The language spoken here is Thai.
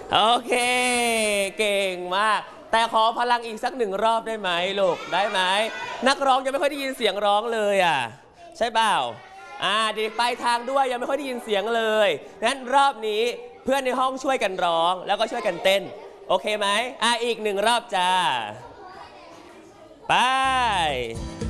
โอเคเก่งมากแต่ขอพลังอีกสัก1 รอบได้ไหมลูกได้ไหมนักร้องยังไม่ค่อยได้ยินเสียงร้องเลยอ่ะใช่เปล่าเด็กปลายทางด้วยยังไม่ค่อยได้ยินเสียงเลยงั้นรอบนี้เพื่อนในห้องช่วยกันร้องแล้วก็ช่วยกันเต้นโอเคไหมอีก1 รอบจ้าไป